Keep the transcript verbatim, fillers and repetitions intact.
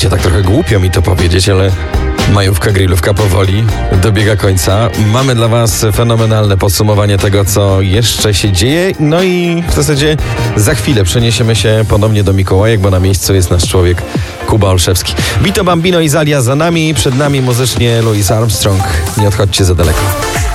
Wiecie, tak trochę głupio mi to powiedzieć, ale majówka, grillówka powoli dobiega końca. Mamy dla Was fenomenalne podsumowanie tego, co jeszcze się dzieje. No i w zasadzie za chwilę przeniesiemy się ponownie do Mikołajek, bo na miejscu jest nasz człowiek Kuba Olszewski. Vito Bambino i Zalia za nami, przed nami muzycznie Louis Armstrong. Nie odchodźcie za daleko.